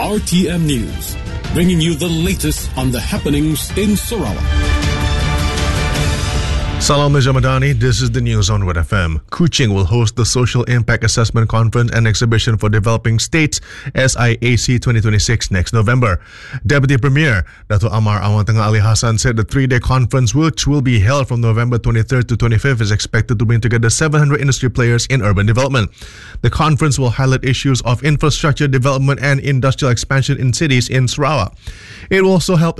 RTM News, bringing you the latest on the happenings in Sarawak. Salam Jamadani, this is the news on Red FM. Kuching will host the Social Impact Assessment Conference and Exhibition for Developing States SIAC 2026 next November. Deputy Premier Dato' Amar Awan Tengah Ali Hassan said the 3-day conference, which will be held from November 23rd to 25th, is expected to bring together 700 industry players in urban development. The conference will highlight issues of infrastructure development and industrial expansion in cities in Sarawak. It will also help